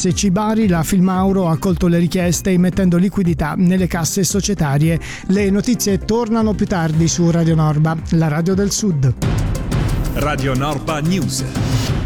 SC Bari, la Filmauro ha accolto le richieste immettendo liquidità nelle casse societarie. Le notizie tornano più tardi su Radio Norba, la radio del Sud. Radio Norba News.